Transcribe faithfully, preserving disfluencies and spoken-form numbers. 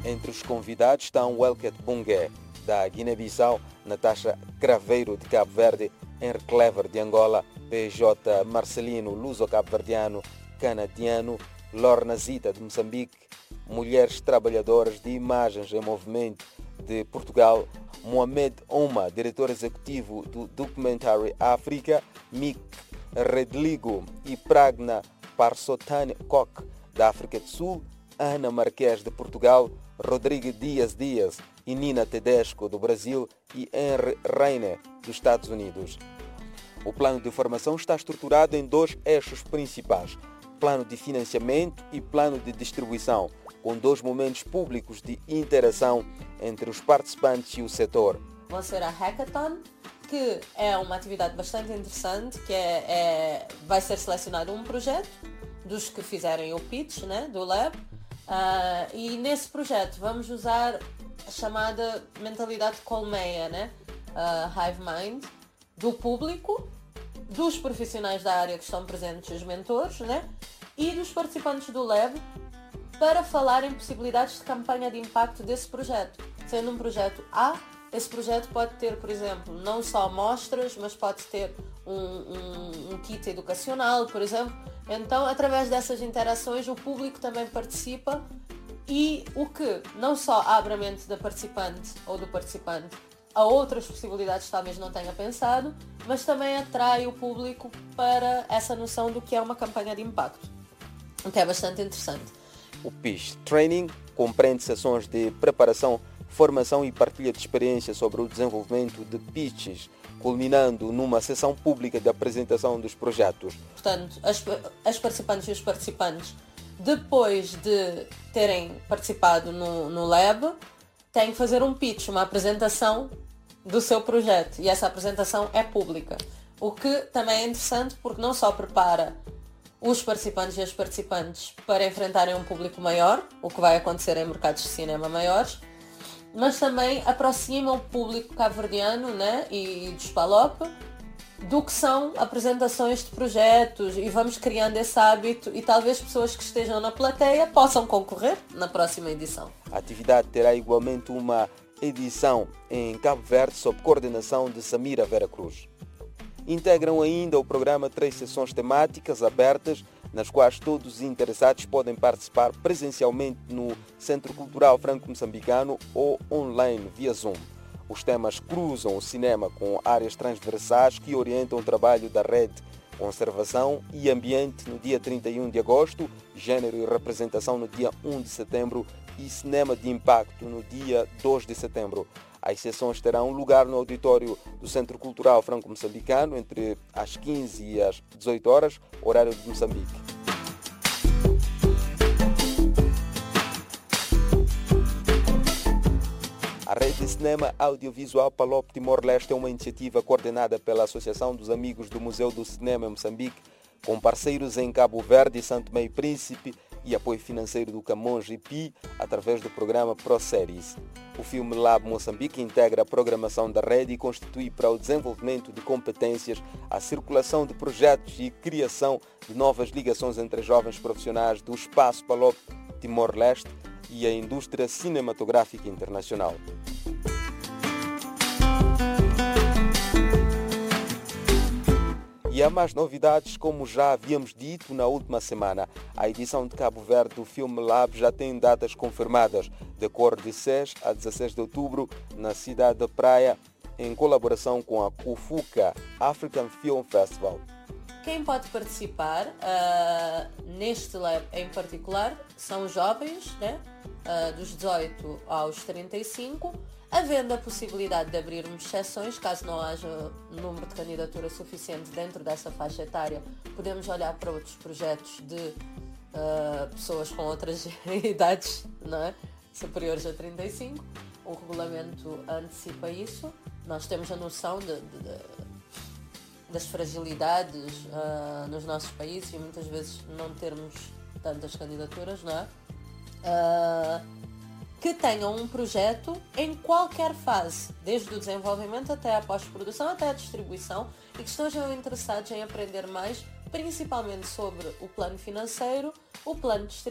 Entre os convidados estão Welket Bungué, da Guiné-Bissau, Natasha Craveiro, de Cabo Verde, Henry Clever, de Angola, P J Marcelino, luso-cabo-verdiano, canadiano, Lorna Zita, de Moçambique, Mulheres Trabalhadoras de Imagens em Movimento, de Portugal, Mohamed Ouma, diretor executivo do Documentary África, Mick Redligo e Pragna Parsotane Koch, da África do Sul, Ana Marques, de Portugal, Rodrigo Dias Dias e Nina Tedesco, do Brasil, e Henry Reine, dos Estados Unidos. O plano de formação está estruturado em dois eixos principais: plano de financiamento e plano de distribuição, com dois momentos públicos de interação entre os participantes e o setor. Vão ser a Hackathon, que é uma atividade bastante interessante, que é, é, vai ser selecionado um projeto dos que fizerem o pitch, né, do Lab, uh, e nesse projeto vamos usar a chamada mentalidade colmeia, né, uh, Hive Mind, do público, dos profissionais da área que estão presentes, os mentores, né, e dos participantes do Lab, para falar em possibilidades de campanha de impacto desse projeto. Sendo um projeto A, esse projeto pode ter, por exemplo, não só amostras, mas pode ter um, um, um kit educacional, por exemplo. Então, através dessas interações, o público também participa e o que não só abre a mente da participante ou do participante a outras possibilidades que talvez não tenha pensado, mas também atrai o público para essa noção do que é uma campanha de impacto, o que é bastante interessante. O Pitch Training compreende sessões de preparação, formação e partilha de experiências sobre o desenvolvimento de pitches, culminando numa sessão pública de apresentação dos projetos. Portanto, as, as participantes e os participantes, depois de terem participado no, no Lab, têm que fazer um pitch, uma apresentação do seu projeto, e essa apresentação é pública, o que também é interessante porque não só prepara os participantes e as participantes para enfrentarem um público maior, o que vai acontecer em mercados de cinema maiores, mas também aproxima o público cabo-verdiano, né, e dos PALOP do que são apresentações de projetos, e vamos criando esse hábito e talvez pessoas que estejam na plateia possam concorrer na próxima edição. A atividade terá igualmente uma edição em Cabo Verde sob coordenação de Samira Vera Cruz. Integram ainda o programa três sessões temáticas abertas, nas quais todos os interessados podem participar presencialmente no Centro Cultural Franco-Moçambicano ou online via Zoom. Os temas cruzam o cinema com áreas transversais que orientam o trabalho da rede: conservação e ambiente no dia trinta e um de agosto, gênero e representação no dia um de setembro e cinema de impacto no dia dois de setembro. As sessões terão lugar no auditório do Centro Cultural Franco-Moçambicano entre as quinze e as dezoito horas, horário de Moçambique. A Rede de Cinema Audiovisual PALOP Timor-Leste é uma iniciativa coordenada pela Associação dos Amigos do Museu do Cinema em Moçambique, com parceiros em Cabo Verde e Santo Tomé e Príncipe, e apoio financeiro do Camões e Pi através do programa ProSéries. O filme Lab Moçambique integra a programação da rede e constitui para o desenvolvimento de competências, a circulação de projetos e criação de novas ligações entre jovens profissionais do espaço PALOP Timor-Leste e a indústria cinematográfica internacional. E há mais novidades, como já havíamos dito na última semana. A edição de Cabo Verde do Filme Lab já tem datas confirmadas, decorre de seis a dezesseis de outubro, na cidade de Praia, em colaboração com a CUFUCA, African Film Festival. Quem pode participar uh, neste Lab em particular são jovens, né? uh, dos dezoito aos trinta e cinco, havendo a possibilidade de abrirmos exceções, caso não haja número de candidaturas suficiente dentro dessa faixa etária, podemos olhar para outros projetos de uh, pessoas com outras idades, não é? Superiores a trinta e cinco. O regulamento antecipa isso. Nós temos a noção de, de, de, das fragilidades uh, nos nossos países e muitas vezes não termos tantas candidaturas, não é? Uh, que tenham um projeto em qualquer fase, desde o desenvolvimento até a pós-produção, até a distribuição, e que estejam interessados em aprender mais, principalmente sobre o plano financeiro, o plano de